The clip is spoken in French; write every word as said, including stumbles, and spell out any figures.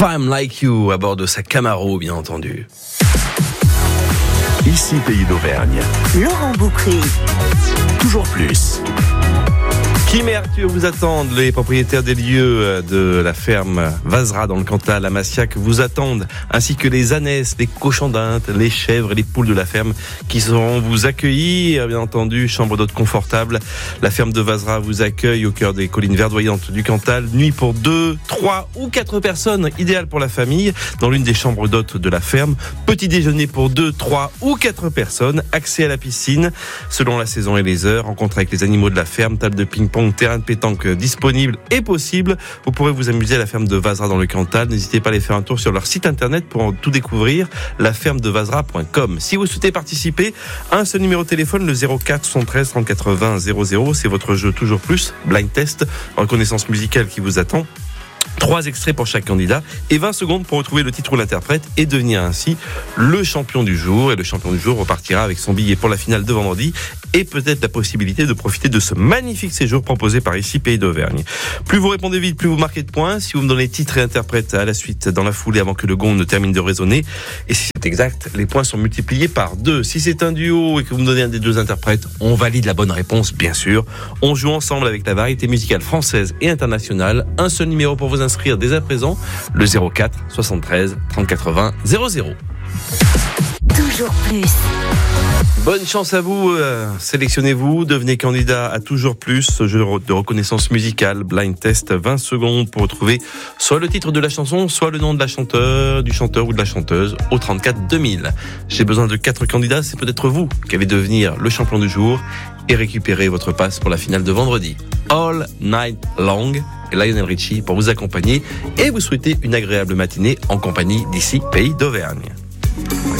Femme Like You à bord de sa Camaro, bien entendu. Ici Pays d'Auvergne. Laurent Boucry. Toujours plus. Kim et Arthur vous attendent, les propriétaires des lieux de la ferme Vazra dans le Cantal à Massiac vous attendent, ainsi que les ânesses, les cochons d'Inde, les chèvres et les poules de la ferme qui sauront vous accueillir, bien entendu, chambre d'hôte confortable. La ferme de Vazra vous accueille au cœur des collines verdoyantes du Cantal, nuit pour deux, trois ou quatre personnes, idéal pour la famille, dans l'une des chambres d'hôtes de la ferme. Petit déjeuner pour deux, trois ou quatre personnes, accès à la piscine selon la saison et les heures, rencontre avec les animaux de la ferme, table de ping-pong, terrain de pétanque disponible et possible. Vous pourrez vous amuser à la ferme de Vazra dans le Cantal. N'hésitez pas à aller faire un tour sur leur site internet pour en tout découvrir, la ferme de vazra point com. Si vous souhaitez participer, un seul numéro de téléphone, le zéro quatre soixante-treize trente quatre-vingts zéro zéro. C'est votre jeu Toujours Plus, blind test, reconnaissance musicale qui vous attend. Trois extraits pour chaque candidat et vingt secondes pour retrouver le titre ou l'interprète et devenir ainsi le champion du jour. Et le champion du jour repartira avec son billet pour la finale de vendredi et peut-être la possibilité de profiter de ce magnifique séjour proposé par ici Pays d'Auvergne. Plus vous répondez vite, plus vous marquez de points. Si vous me donnez titre et interprète à la suite dans la foulée avant que le gong ne termine de résonner, et si c'est exact, les points sont multipliés par deux. Si c'est un duo et que vous me donnez un des deux interprètes, on valide la bonne réponse, bien sûr. On joue ensemble avec la variété musicale française et internationale. Un seul numéro pour vous inscrire dès à présent, le zéro quatre soixante-treize trente quatre-vingts zéro zéro. Toujours plus. Bonne chance à vous, euh, sélectionnez-vous, devenez candidat à Toujours Plus, ce jeu de reconnaissance musicale, blind test, vingt secondes pour retrouver soit le titre de la chanson, soit le nom de la chanteur, du chanteur ou de la chanteuse au trente-quatre deux mille. J'ai besoin de quatre candidats, c'est peut-être vous qui allez devenir le champion du jour et récupérer votre passe pour la finale de vendredi. All Night Long et Lionel Richie pour vous accompagner et vous souhaiter une agréable matinée en compagnie d'ici Pays d'Auvergne.